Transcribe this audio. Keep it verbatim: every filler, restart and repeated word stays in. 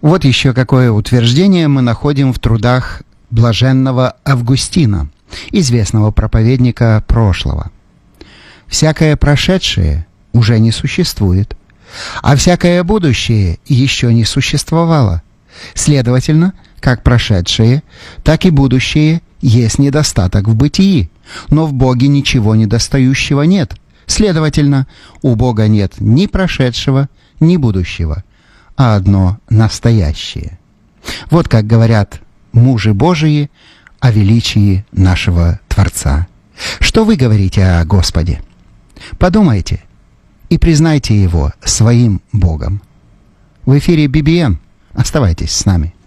Вот еще какое утверждение мы находим в трудах блаженного Августина, известного проповедника прошлого. «Всякое прошедшее уже не существует, а всякое будущее еще не существовало. Следовательно, как прошедшее, так и будущее есть недостаток в бытии, но в Боге ничего недостающего нет. Следовательно, у Бога нет ни прошедшего, ни будущего, а одно настоящее». Вот как говорят мужи Божии о величии нашего Творца. Что вы говорите о Господе? Подумайте и признайте Его своим Богом. В эфире би би эм. Оставайтесь с нами.